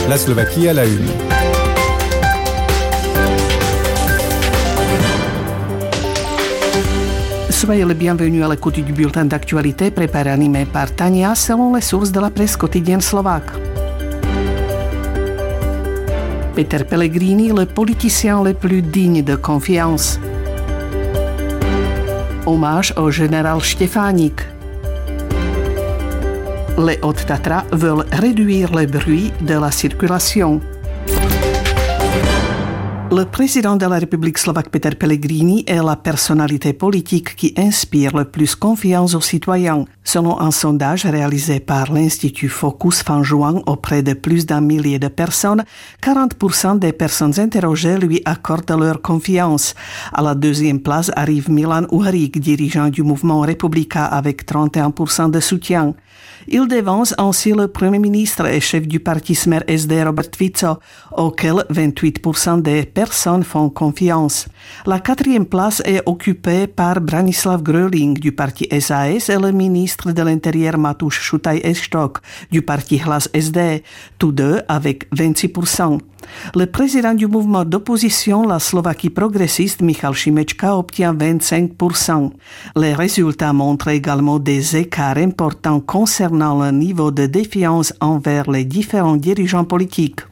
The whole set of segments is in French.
La Slovaquie à la une. Soyez les bienvenus à l'écoute du bulletin d'actualité préparé et animé par Tania selon les sources de la presse quotidienne slovaque. Peter Pellegrini, le politicien le plus digne de confiance. Hommage au général Štefánik. Les Hautes-Tatras veulent réduire le bruit de la circulation. Le président de la République slovaque Peter Pellegrini est la personnalité politique qui inspire le plus confiance aux citoyens. Selon un sondage réalisé par l'Institut Focus fin juin auprès de plus d'un millier de personnes, 40% des personnes interrogées lui accordent leur confiance. À la deuxième place arrive Milan Uhrík, dirigeant du mouvement républicain avec 31% de soutien. Il devance ainsi le Premier ministre et chef du parti Smer SD Robert Fico, auquel 28% des personnes font confiance. La quatrième place est occupée par Branislav Gröling du parti SAS et le ministre de l'Intérieur Matúš Šutaj-Eštok du parti Hlas SD, tous deux avec 26%. Le président du mouvement d'opposition, la Slovaquie progressiste, Michal Šimečka, obtient 25%. Les résultats montrent également des écarts importants concernant le niveau de défiance envers les différents dirigeants politiques.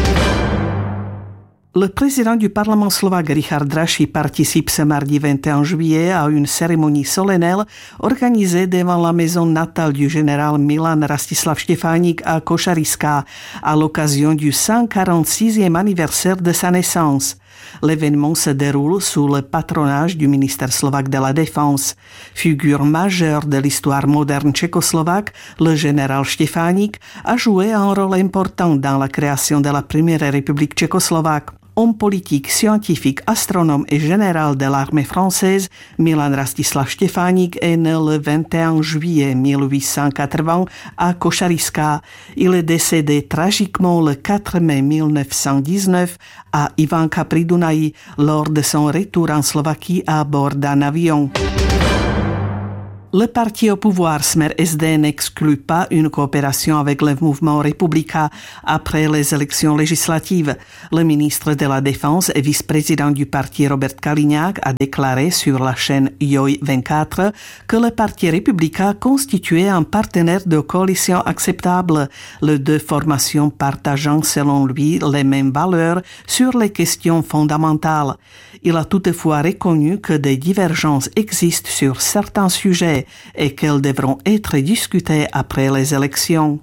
Le président du Parlement slovaque Richard Draši participe ce mardi 21 juillet à une cérémonie solennelle organisée devant la maison natale du général Milan Rastislav Štefánik à Košariská à l'occasion du 146e anniversaire de sa naissance. L'événement se déroule sous le patronage du ministère slovaque de la Défense. Figure majeure de l'histoire moderne tchécoslovaque, le général Štefánik a joué un rôle important dans la création de la première république tchécoslovaque. Homme politique, scientifique, astronome et général de l'armée française, Milan Rastislav Štefánik est né le 21 juillet 1880 à Košariská. Il est décédé tragiquement le 4 mai 1919 à Ivanka pri Dunaji lors de son retour en Slovaquie à bord d'un avion. Le parti au pouvoir Smer SD n'exclut pas une coopération avec le mouvement républicain après les élections législatives. Le ministre de la Défense et vice-président du parti Robert Kaliňák a déclaré sur la chaîne Joj 24 que le parti républicain constituait un partenaire de coalition acceptable, les deux formations partageant selon lui les mêmes valeurs sur les questions fondamentales. Il a toutefois reconnu que des divergences existent sur certains sujets et qu'elles devront être discutées après les élections.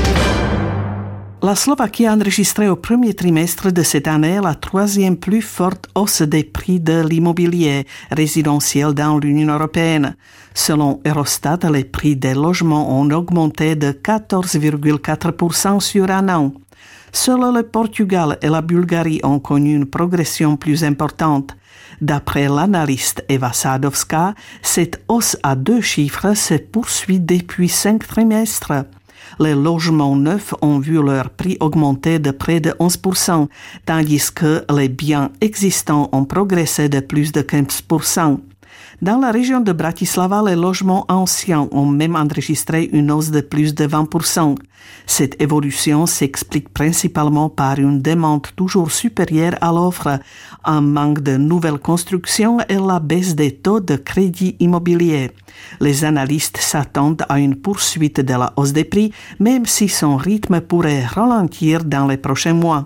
La Slovaquie a enregistré au premier trimestre de cette année la troisième plus forte hausse des prix de l'immobilier résidentiel dans l'Union européenne. Selon Eurostat, les prix des logements ont augmenté de 14,4% sur un an. Seuls le Portugal et la Bulgarie ont connu une progression plus importante. D'après l'analyste Eva Sadovská, cette hausse à deux chiffres se poursuit depuis 5 trimestres. Les logements neufs ont vu leur prix augmenter de près de 11%, tandis que les biens existants ont progressé de plus de 15%. Dans la région de Bratislava, les logements anciens ont même enregistré une hausse de plus de 20%. Cette évolution s'explique principalement par une demande toujours supérieure à l'offre, un manque de nouvelles constructions et la baisse des taux de crédit immobilier. Les analystes s'attendent à une poursuite de la hausse des prix, même si son rythme pourrait ralentir dans les prochains mois.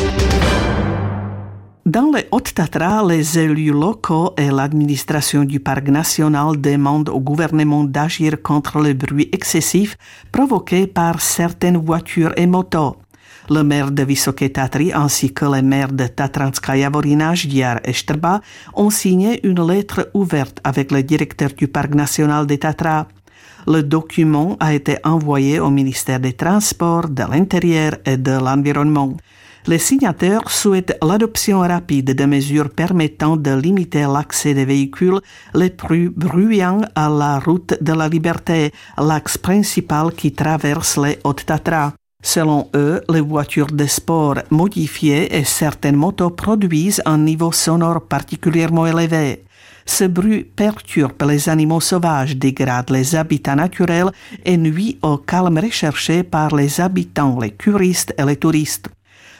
Dans les Hautes-Tatras, les élus locaux et l'administration du parc national demandent au gouvernement d'agir contre le bruit excessif provoqué par certaines voitures et motos. Le maire de Vysoké Tatry ainsi que les maires de Tatranska Javorina, Ždiar et Štrba ont signé une lettre ouverte avec le directeur du parc national des Tatras. Le document a été envoyé au ministère des Transports, de l'Intérieur et de l'Environnement. Les signataires souhaitent l'adoption rapide de mesures permettant de limiter l'accès des véhicules les plus bruyants à la route de la Liberté, l'axe principal qui traverse les Hautes-Tatras. Selon eux, les voitures de sport modifiées et certaines motos produisent un niveau sonore particulièrement élevé. Ce bruit perturbe les animaux sauvages, dégrade les habitats naturels et nuit au calme recherché par les habitants, les curistes et les touristes.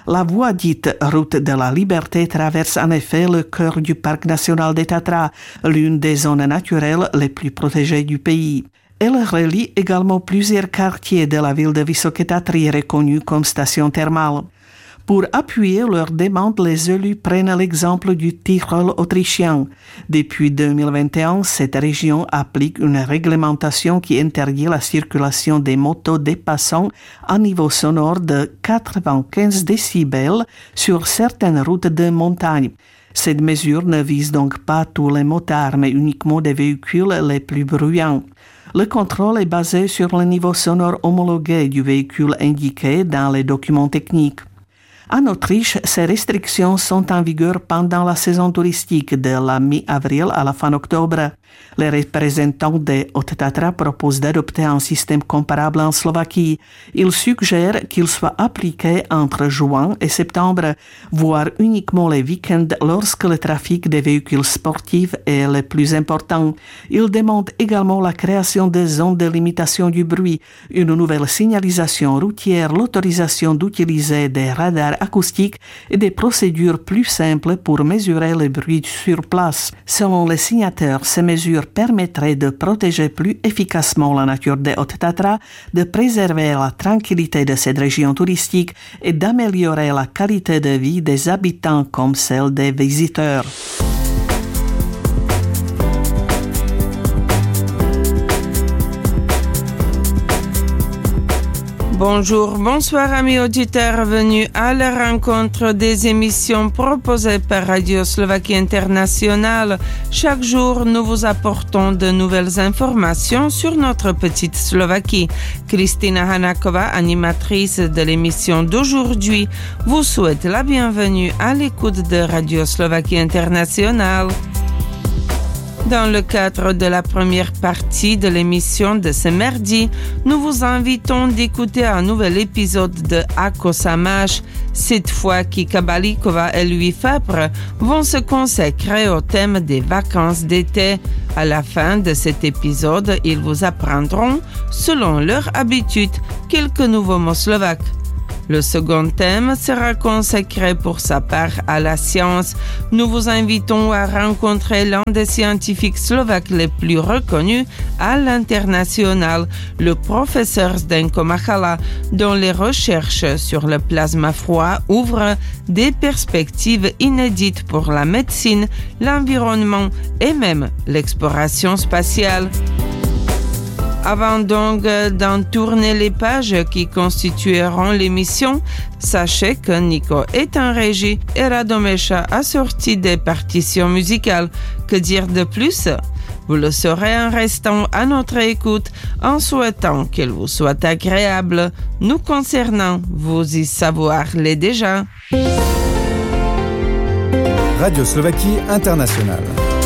La voie dite Route de la Liberté traverse en effet le cœur du parc national des Tatras, l'une des zones naturelles les plus protégées du pays. Elle relie également plusieurs quartiers de la ville de Vysoké Tatry reconnus comme station thermale. Pour appuyer leurs demandes, les élus prennent l'exemple du Tyrol autrichien. Depuis 2021, cette région applique une réglementation qui interdit la circulation des motos dépassant un niveau sonore de 95 décibels sur certaines routes de montagne. Cette mesure ne vise donc pas tous les motards, mais uniquement des véhicules les plus bruyants. Le contrôle est basé sur le niveau sonore homologué du véhicule indiqué dans les documents techniques. En Autriche, ces restrictions sont en vigueur pendant la saison touristique de la mi-avril à la fin octobre. Les représentants des Hautes-Tatras proposent d'adopter un système comparable en Slovaquie. Ils suggèrent qu'il soit appliqué entre juin et septembre, voire uniquement les week-ends lorsque le trafic des véhicules sportifs est le plus important. Ils demandent également la création de zones de limitation du bruit, une nouvelle signalisation routière, l'autorisation d'utiliser des radars acoustiques et des procédures plus simples pour mesurer le bruit sur place. Selon les signataires, ces mesures permettraient de protéger plus efficacement la nature des Hautes-Tatras, de préserver la tranquillité de cette région touristique et d'améliorer la qualité de vie des habitants comme celle des visiteurs. Bonjour, bonsoir amis auditeurs venus à la rencontre des émissions proposées par Radio Slovaquie Internationale. Chaque jour, nous vous apportons de nouvelles informations sur notre petite Slovaquie. Kristina Hanáková, animatrice de l'émission d'aujourd'hui, vous souhaite la bienvenue à l'écoute de Radio Slovaquie Internationale. Dans le cadre de la première partie de l'émission de ce mardi, nous vous invitons d'écouter un nouvel épisode de Ako sa máš. Cette fois, Kika Balíková et Louis Fabre vont se consacrer au thème des vacances d'été. À la fin de cet épisode, ils vous apprendront, selon leur habitude, quelques nouveaux mots slovaques. Le second thème sera consacré pour sa part à la science. Nous vous invitons à rencontrer l'un des scientifiques slovaques les plus reconnus à l'international, le professeur Zdenko Machala, dont les recherches sur le plasma froid ouvrent des perspectives inédites pour la médecine, l'environnement et même l'exploration spatiale. Avant donc d'en tourner les pages qui constitueront l'émission, sachez que Nico est en régie et Radomesha a sorti des partitions musicales. Que dire de plus? Vous le saurez en restant à notre écoute, en souhaitant qu'elle vous soit agréable. Nous concernant, vous y savoir-les déjà. Radio Slovaquie Internationale.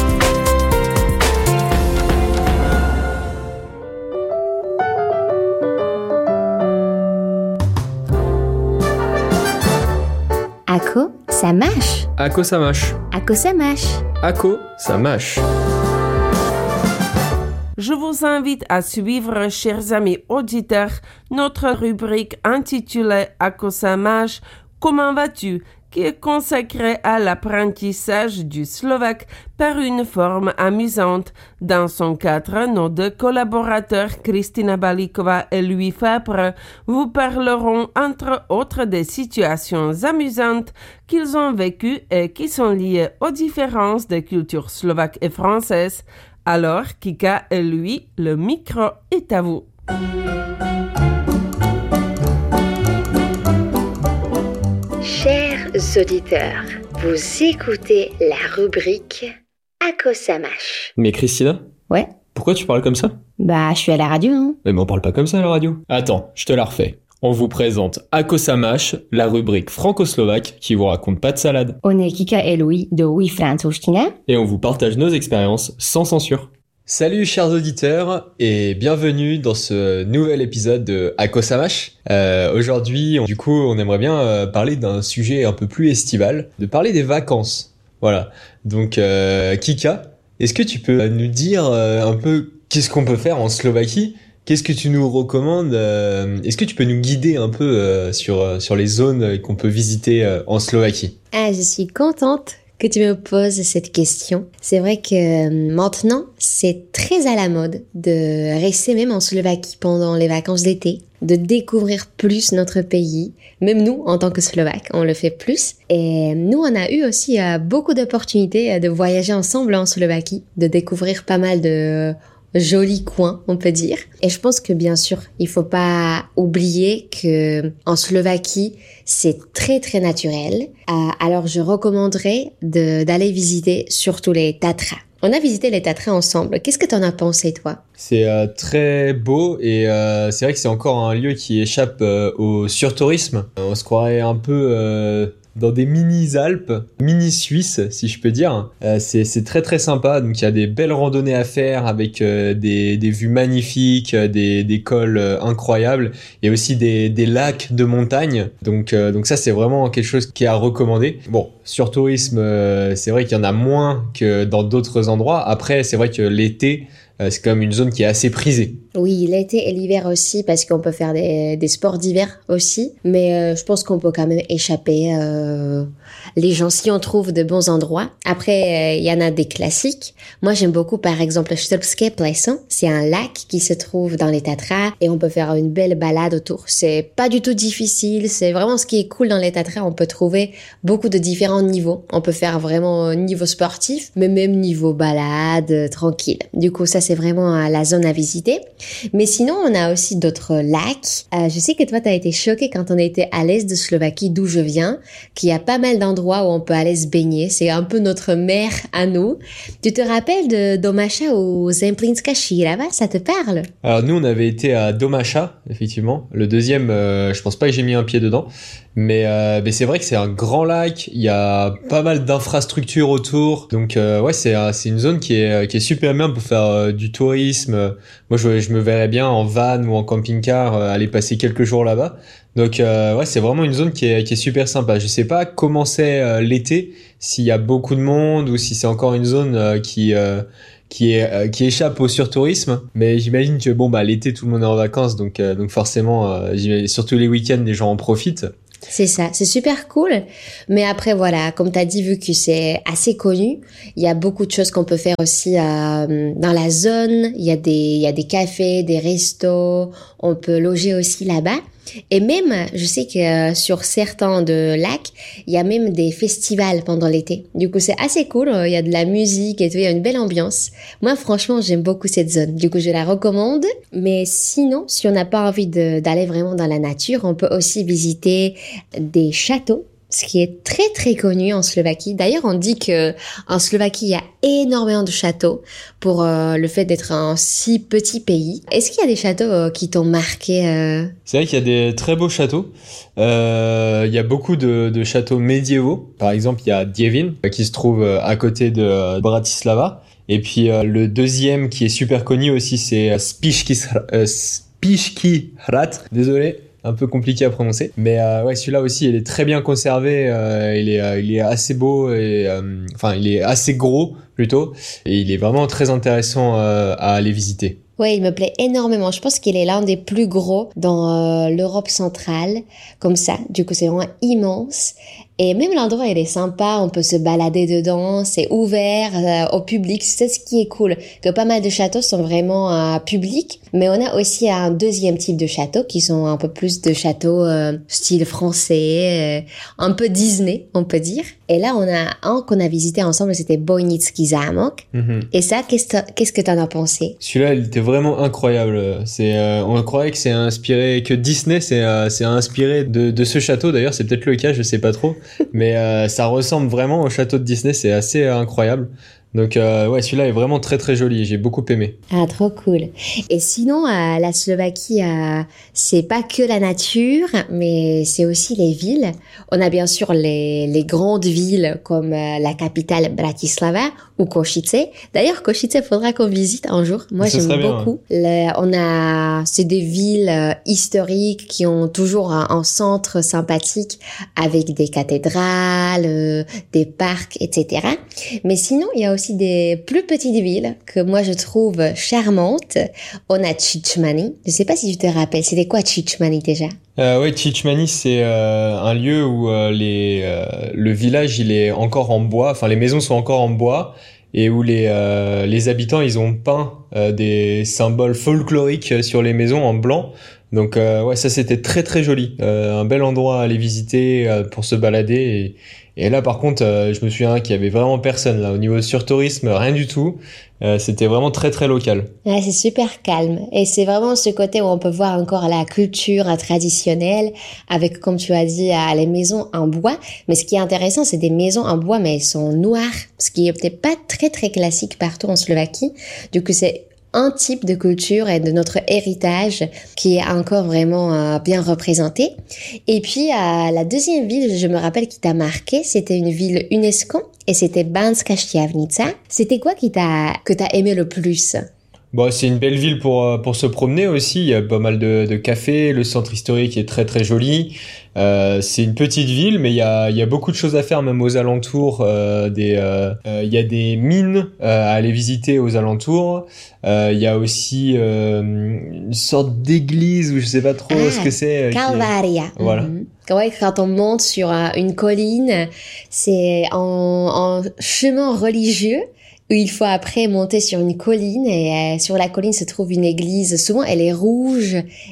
Ako sa máš? Ako sa máš? Ako sa máš? Ako sa máš? Je vous invite à suivre, chers amis auditeurs, notre rubrique intitulée Ako sa máš, comment vas-tu, qui est consacrée à l'apprentissage du slovaque par une forme amusante. Dans son cadre, nos deux collaborateurs, Kristina Balíková et Louis Fabre, vous parleront entre autres des situations amusantes qu'ils ont vécues et qui sont liées aux différences des cultures slovaques et françaises. Alors, Kika et Louis, le micro est à vous. Chers auditeurs, vous écoutez la rubrique Ako sa máš. Mais Christina, Ouais. pourquoi tu parles comme ça? Bah, je suis à la radio, hein. Mais on parle pas comme ça à la radio. Attends, je te la refais. On vous présente Ako sa máš, la rubrique franco-slovaque qui vous raconte pas de salade. On est Kika et Louis de Oui Francouština. Et on vous partage nos expériences sans censure. Salut chers auditeurs et bienvenue dans ce nouvel épisode de Ako sa máš. Aujourd'hui, du coup, on aimerait bien parler d'un sujet un peu plus estival, de parler des vacances. Voilà. Donc, Kika, est-ce que tu peux nous dire un peu qu'est-ce qu'on peut faire en Slovaquie qu'est-ce que tu nous recommandes? Est-ce que tu peux nous guider un peu sur les zones qu'on peut visiter en Slovaquie? Ah, je suis contente que tu me poses cette question. C'est vrai que maintenant, c'est très à la mode de rester même en Slovaquie pendant les vacances d'été, de découvrir plus notre pays. Même nous, en tant que Slovaques, on le fait plus. Et nous, on a eu aussi beaucoup d'opportunités de voyager ensemble en Slovaquie, de découvrir pas mal de jolis coins, on peut dire. Et je pense que bien sûr, il faut pas oublier que en Slovaquie, c'est très très naturel. Alors je recommanderais d'aller visiter surtout les Tatras. On a visité les Tatras ensemble. Qu'est-ce que t'en as pensé, toi? C'est très beau et c'est vrai que c'est encore un lieu qui échappe au surtourisme. On se croirait un peu dans des mini-Alpes, mini-Suisses, si je peux dire. C'est très très sympa. Donc il y a des belles randonnées à faire avec des vues magnifiques, des cols incroyables et aussi des lacs de montagne. Donc ça c'est vraiment quelque chose qui est à recommander. Bon, sur tourisme, c'est vrai qu'il y en a moins que dans d'autres endroits. Après, c'est vrai que l'été, c'est quand même une zone qui est assez prisée. Oui, l'été et l'hiver aussi, parce qu'on peut faire des sports d'hiver aussi. Mais je pense qu'on peut quand même échapper les gens si on trouve de bons endroits. Après, il y en a des classiques. Moi, j'aime beaucoup, par exemple, Štrbské pleso. C'est un lac qui se trouve dans les Tatras et on peut faire une belle balade autour. C'est pas du tout difficile. C'est vraiment ce qui est cool dans les Tatras. On peut trouver beaucoup de différents niveaux. On peut faire vraiment niveau sportif, mais même niveau balade, tranquille. Du coup, ça, c'est vraiment la zone à visiter. Mais sinon, on a aussi d'autres lacs. Je sais que toi, t'as été choquée quand on était à l'est de Slovaquie, d'où je viens, qu'il y a pas mal d'endroits où on peut aller se baigner. C'est un peu notre mer à nous. Tu te rappelles de Domaša ou Zemplínska Šírava? Ça te parle? Alors nous, on avait été à Domaša, effectivement. Le deuxième, je pense pas que j'ai mis un pied dedans. Mais c'est vrai que c'est un grand lac, il y a pas mal d'infrastructures autour, donc ouais c'est une zone qui est super bien pour faire du tourisme. Moi je me verrais bien en van ou en camping-car aller passer quelques jours là-bas. Donc ouais c'est vraiment une zone qui est super sympa. Je sais pas comment c'est l'été, s'il y a beaucoup de monde ou si c'est encore une zone qui échappe au surtourisme, mais j'imagine que bon l'été tout le monde est en vacances, donc forcément surtout les week-ends les gens en profitent. C'est ça, c'est super cool. Mais après, voilà, comme t'as dit, vu que c'est assez connu, il y a beaucoup de choses qu'on peut faire aussi dans la zone. Il y a des cafés, des restos. On peut loger aussi là-bas. Et même, je sais que sur certains de lacs, il y a même des festivals pendant l'été. Du coup, c'est assez cool. Il y a de la musique et tout. Il y a une belle ambiance. Moi, franchement, j'aime beaucoup cette zone. Du coup, je la recommande. Mais sinon, si on n'a pas envie d'aller vraiment dans la nature, on peut aussi visiter des châteaux, ce qui est très très connu en Slovaquie. D'ailleurs, on dit que en Slovaquie, il y a énormément de châteaux pour le fait d'être un si petit pays. Est-ce qu'il y a des châteaux qui t'ont marqué C'est vrai qu'il y a des très beaux châteaux. Il y a beaucoup de châteaux médiévaux. Par exemple, il y a Dievin qui se trouve à côté de Bratislava. Et puis le deuxième qui est super connu aussi, c'est Spišský hrad. Désolé. Un peu compliqué à prononcer, mais ouais celui-là aussi il est très bien conservé, il est assez beau et enfin il est assez gros plutôt et il est vraiment très intéressant à aller visiter. Ouais, il me plaît énormément. Je pense qu'il est l'un des plus gros dans l'Europe centrale, comme ça. Du coup, c'est vraiment immense. Et même l'endroit, il est sympa. On peut se balader dedans. C'est ouvert au public. C'est ce qui est cool. Que pas mal de châteaux sont vraiment publics. Mais on a aussi un deuxième type de châteaux qui sont un peu plus de châteaux style français, un peu Disney, on peut dire. Et là, on a un qu'on a visité ensemble. C'était Bojnický zámok. Et ça, qu'est-ce que t'en as pensé? Celui-là, il était vraiment incroyable. On croyait que c'est inspiré, que Disney c'est inspiré de ce château. D'ailleurs, c'est peut-être le cas, je sais pas trop, mais ça ressemble vraiment au château de Disney. C'est assez incroyable. Donc ouais, celui-là est vraiment très très joli. J'ai beaucoup aimé. Ah, trop cool. Et sinon, la Slovaquie, c'est pas que la nature, mais c'est aussi les villes. On a bien sûr les grandes villes comme la capitale Bratislava ou Košice. D'ailleurs, Košice, faudra qu'on visite un jour. Moi, j'aime beaucoup. Bien. C'est des villes historiques qui ont toujours un centre sympathique avec des cathédrales, des parcs, etc. Mais sinon, il y a aussi des plus petites villes que moi je trouve charmantes. On a Chichmani. Je sais pas si tu te rappelles, c'était quoi Chichmani déjà? Oui, Chichmani, c'est un lieu où le village il est encore en bois, enfin les maisons sont encore en bois et où les habitants ils ont peint des symboles folkloriques sur les maisons en blanc. Donc ouais, ça c'était très très joli, un bel endroit à aller visiter pour se balader. Et là par contre, je me souviens qu'il y avait vraiment personne là au niveau surtourisme, rien du tout. C'était vraiment très très local. Ouais, c'est super calme et c'est vraiment ce côté où on peut voir encore la culture traditionnelle avec, comme tu as dit, les maisons en bois. Mais ce qui est intéressant, c'est des maisons en bois mais elles sont noires, ce qui est peut-être pas très très classique partout en Slovaquie. Du coup, c'est un type de culture et de notre héritage qui est encore vraiment bien représenté. Et puis, la deuxième ville, je me rappelle, qui t'a marqué, c'était une ville UNESCO et c'était Banská Štiavnica. C'était quoi que t'as aimé le plus? Bon, c'est une belle ville pour se promener aussi. Il y a pas mal de cafés. Le centre historique est très très joli. C'est une petite ville, mais il y a beaucoup de choses à faire même aux alentours. Il y a des mines à aller visiter aux alentours. Il y a aussi une sorte d'église où je sais pas trop ce que c'est. Calvaria. Voilà. Ouais, quand on monte sur une colline, c'est en chemin religieux. Où il faut après monter sur une colline et sur la colline se trouve une église. Souvent, elle est rouge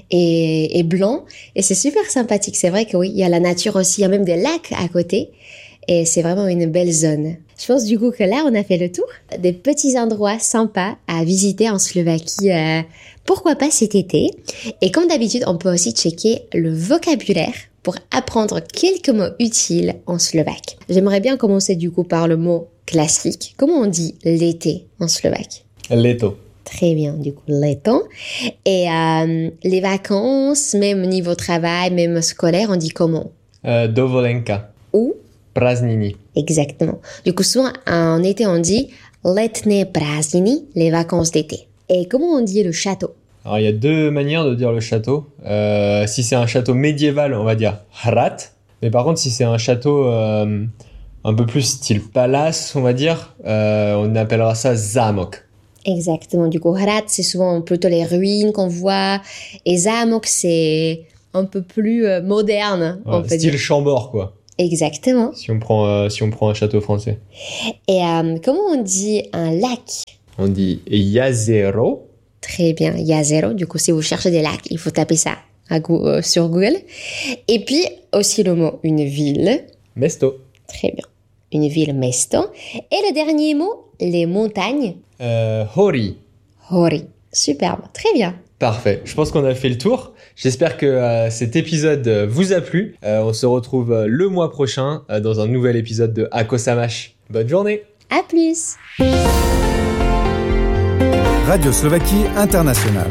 et blanc et c'est super sympathique. C'est vrai que oui, il y a la nature aussi, il y a même des lacs à côté et c'est vraiment une belle zone. Je pense du coup que là, on a fait le tour des petits endroits sympas à visiter en Slovaquie. Pourquoi pas cet été? Et comme d'habitude, on peut aussi checker le vocabulaire pour apprendre quelques mots utiles en slovaque. J'aimerais bien commencer du coup par le mot classique. Comment on dit l'été en slovaque? Leto. Très bien, du coup, leto. Et les vacances, même niveau travail, même scolaire, on dit comment? Dovolenka. Ou? Prázdniny. Exactement. Du coup, souvent, en été, on dit letné prázdniny, les vacances d'été. Et comment on dit le château? Alors, il y a deux manières de dire le château. Si c'est un château médiéval, on va dire hrat. Mais par contre, si c'est un château un peu plus style palace, on va dire, on appellera ça zámok. Exactement. Du coup, hrat, c'est souvent plutôt les ruines qu'on voit. Et zámok, c'est un peu plus moderne, on peut style dire. Chambord, quoi. Exactement. Si on prend un château français. Et comment on dit un lac? On dit jazero. Très bien, jazero. Du coup, si vous cherchez des lacs, il faut taper ça sur Google. Et puis, aussi le mot une ville. Mesto. Très bien. Une ville, mesto. Et le dernier mot, les montagnes. Hori. Hori. Superbe. Très bien. Parfait. Je pense qu'on a fait le tour. J'espère que cet épisode vous a plu. On se retrouve le mois prochain dans un nouvel épisode de Ako Samash. Bonne journée. À plus. Radio Slovaquie Internationale.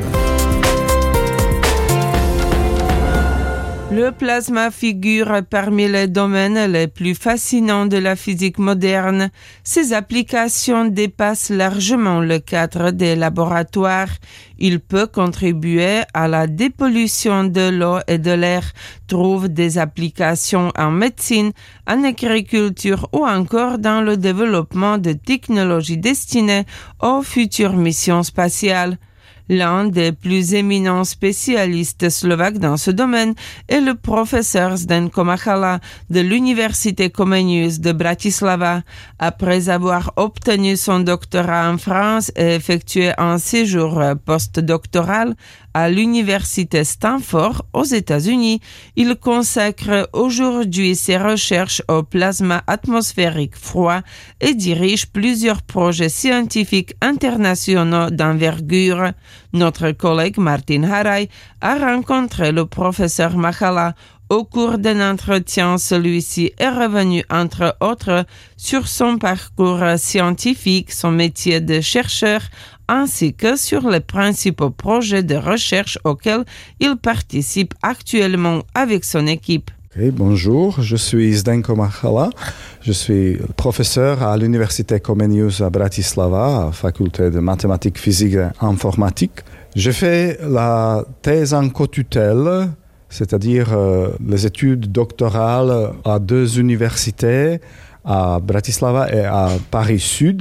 Le plasma figure parmi les domaines les plus fascinants de la physique moderne. Ses applications dépassent largement le cadre des laboratoires. Il peut contribuer à la dépollution de l'eau et de l'air, trouve des applications en médecine, en agriculture ou encore dans le développement de technologies destinées aux futures missions spatiales. L'un des plus éminents spécialistes slovaques dans ce domaine est le professeur Zdenko Machala de l'Université Comenius de Bratislava. Après avoir obtenu son doctorat en France et effectué un séjour postdoctoral à l'Université Stanford aux États-Unis, il consacre aujourd'hui ses recherches au plasma atmosphérique froid et dirige plusieurs projets scientifiques internationaux d'envergure. Notre collègue Martin Haray a rencontré le professeur Machala. Au cours d'un entretien, celui-ci est revenu, entre autres, sur son parcours scientifique, son métier de chercheur, ainsi que sur les principaux projets de recherche auxquels il participe actuellement avec son équipe. Okay, bonjour, je suis Zdenko Machala, je suis professeur à l'Université Comenius à Bratislava, à la faculté de mathématiques, physique et informatique. Je fais la thèse en co-tutelle, c'est-à-dire les études doctorales à deux universités, à Bratislava et à Paris Sud.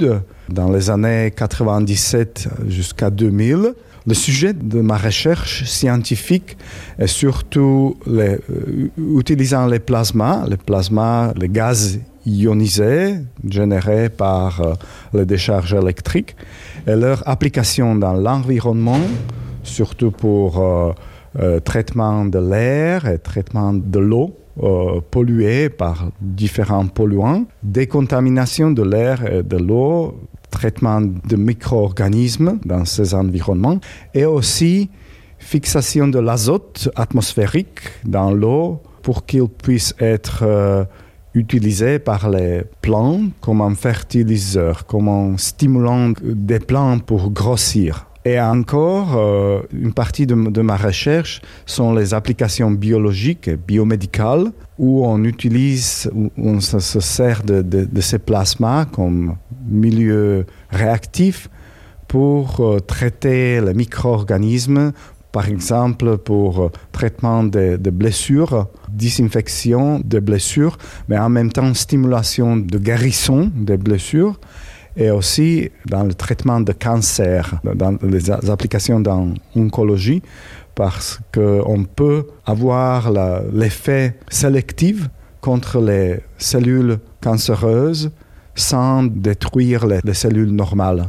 dans les années 97 jusqu'à 2000. Le sujet de ma recherche scientifique est surtout utilisant les plasmas, les gaz ionisés générés par les décharges électriques et leur application dans l'environnement, surtout pour traitement de l'air et traitement de l'eau polluée par différents polluants, décontamination de l'air et de l'eau, traitement de micro-organismes dans ces environnements et aussi fixation de l'azote atmosphérique dans l'eau pour qu'il puisse être utilisé par les plantes comme un fertiliseur, comme un stimulant des plantes pour grossir. Et encore, une partie de ma recherche sont les applications biologiques et biomédicales où on utilise, où on se sert de ces plasmas comme milieu réactif pour traiter les micro-organismes, par exemple pour traitement de blessures, désinfection de blessures, mais en même temps stimulation de guérison des blessures. Et aussi dans le traitement de cancer, dans les applications dans l'oncologie, parce qu'on peut avoir l'effet sélectif contre les cellules cancéreuses sans détruire les cellules normales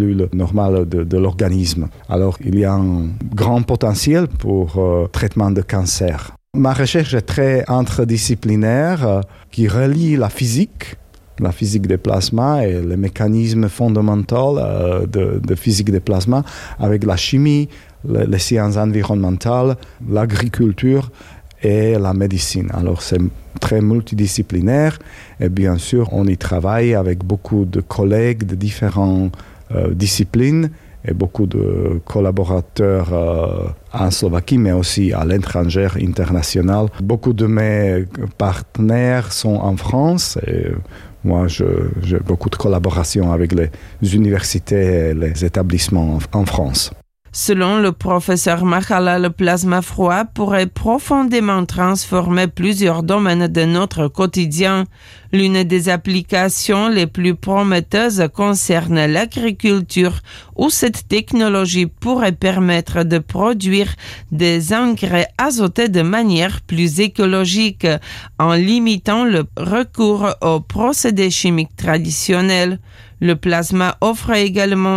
de l'organisme. Alors, il y a un grand potentiel pour traitement de cancer. Ma recherche est très interdisciplinaire qui relie la physique des plasmas et les mécanismes fondamentaux de physique des plasmas avec la chimie, les sciences environnementales, l'agriculture et la médecine. Alors c'est très multidisciplinaire et bien sûr on y travaille avec beaucoup de collègues de différentes disciplines et beaucoup de collaborateurs en Slovaquie, mais aussi à l'étranger, international. Beaucoup de mes partenaires sont en France et moi, j'ai beaucoup de collaboration avec les universités et les établissements en France. Selon le professeur Machala, le plasma froid pourrait profondément transformer plusieurs domaines de notre quotidien. L'une des applications les plus prometteuses concerne l'agriculture, où cette technologie pourrait permettre de produire des engrais azotés de manière plus écologique, en limitant le recours aux procédés chimiques traditionnels. Le plasma offre également